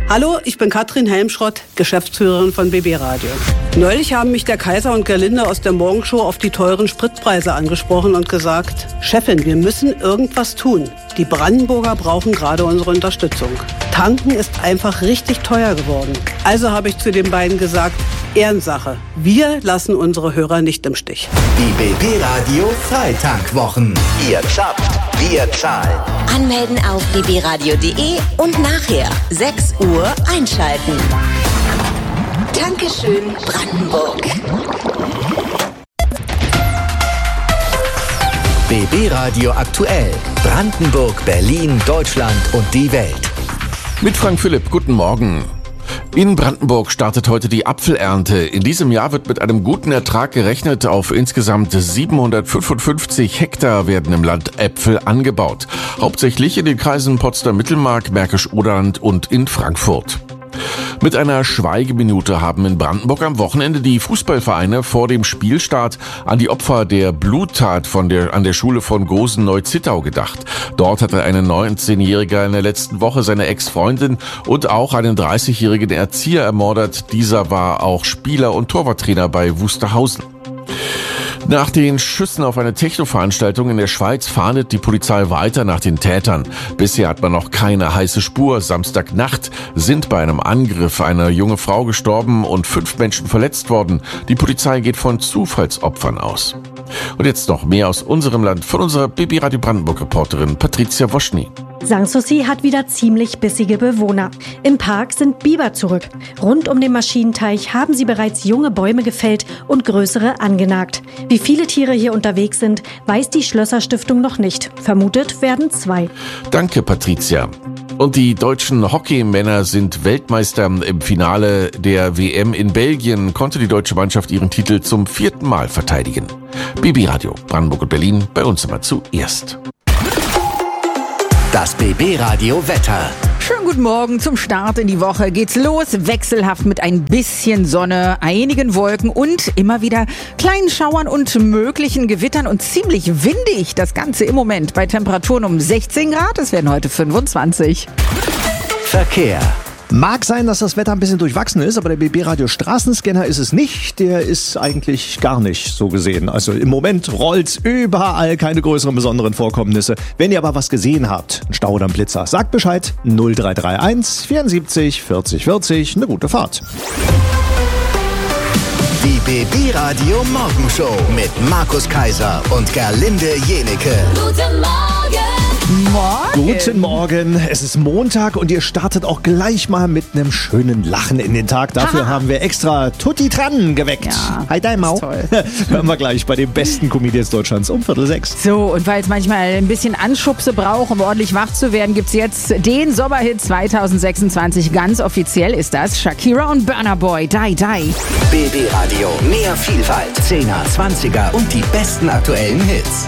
Hallo, ich bin Katrin Helmschrott, Geschäftsführerin von BB Radio. Neulich haben mich der Kaiser und Gerlinde aus der Morgenshow auf die teuren Spritpreise angesprochen und gesagt, Chefin, wir müssen irgendwas tun. Die Brandenburger brauchen gerade unsere Unterstützung. Tanken ist einfach richtig teuer geworden. Also habe ich zu den beiden gesagt, Ehrensache. Wir lassen unsere Hörer nicht im Stich. Die BB Radio Freitankwochen. Ihr zapft, wir zahlen. Anmelden auf bbradio.de und nachher 6 Uhr einschalten. Dankeschön, Brandenburg. BB Radio aktuell. Brandenburg, Berlin, Deutschland und die Welt. Mit Frank Philipp, guten Morgen. In Brandenburg startet heute die Apfelernte. In diesem Jahr wird mit einem guten Ertrag gerechnet. Auf insgesamt 755 Hektar werden im Land Äpfel angebaut. Hauptsächlich in den Kreisen Potsdam-Mittelmark, Märkisch-Oderland und in Frankfurt. Mit einer Schweigeminute haben in Brandenburg am Wochenende die Fußballvereine vor dem Spielstart an die Opfer der Bluttat an der Schule von Gosen-Neu-Zittau gedacht. Dort hatte ein 19-Jähriger in der letzten Woche seine Ex-Freundin und auch einen 30-jährigen Erzieher ermordet. Dieser war auch Spieler und Torwarttrainer bei Wusterhausen. Nach den Schüssen auf eine Techno-Veranstaltung in der Schweiz fahndet die Polizei weiter nach den Tätern. Bisher hat man noch keine heiße Spur. Samstagnacht sind bei einem Angriff eine junge Frau gestorben und 5 Menschen verletzt worden. Die Polizei geht von Zufallsopfern aus. Und jetzt noch mehr aus unserem Land von unserer BB Radio Brandenburg-Reporterin Patricia Woschny. Sanssouci hat wieder ziemlich bissige Bewohner. Im Park sind Biber zurück. Rund um den Maschinenteich haben sie bereits junge Bäume gefällt und größere angenagt. Wie viele Tiere hier unterwegs sind, weiß die Schlösser-Stiftung noch nicht. Vermutet werden 2. Danke, Patricia. Und die deutschen Hockeymänner sind Weltmeister. Im Finale der WM in Belgien konnte die deutsche Mannschaft ihren Titel zum 4. Mal verteidigen. BB Radio, Brandenburg und Berlin, bei uns immer zuerst. Das BB Radio Wetter. Schönen guten Morgen. Zum Start in die Woche geht's los. Wechselhaft mit ein bisschen Sonne, einigen Wolken und immer wieder kleinen Schauern und möglichen Gewittern und ziemlich windig. Das Ganze im Moment bei Temperaturen um 16 Grad. Es werden heute 25. Verkehr. Mag sein, dass das Wetter ein bisschen durchwachsen ist, aber der BB Radio Straßenscanner ist es nicht. Der ist eigentlich gar nicht so gesehen. Also im Moment rollt's überall, keine größeren besonderen Vorkommnisse. Wenn ihr aber was gesehen habt, ein Stau oder ein Blitzer, sagt Bescheid. 0331 74 40 40. Eine gute Fahrt. Die BB Radio Morgenshow mit Markus Kaiser und Gerlinde Jenecke. Guten Morgen! Guten Morgen, es ist Montag und ihr startet auch gleich mal mit einem schönen Lachen in den Tag. Dafür haben wir extra Tutti Tran geweckt. Ja, Hi, dein Mau. toll. Hören wir gleich bei den besten Comedians Deutschlands um 5:45. So, und weil es manchmal ein bisschen Anschubse braucht, um ordentlich wach zu werden, gibt's jetzt den Sommerhit 2026. Ganz offiziell ist das Shakira und Burna Boy, Die Die. BB Radio, mehr Vielfalt, 10er, 20er und die besten aktuellen Hits.